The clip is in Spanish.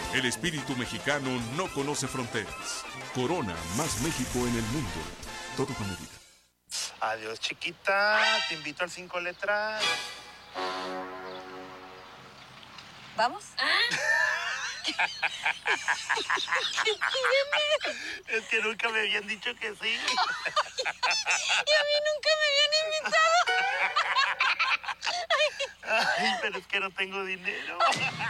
El espíritu mexicano no conoce fronteras. Corona, más México en el mundo. Todo con medida. Adiós, chiquita. Te invito al 5 letras. ¿Vamos? Es que nunca me habían dicho que sí. Y a mí nunca me habían invitado. Ay, pero es que no tengo dinero.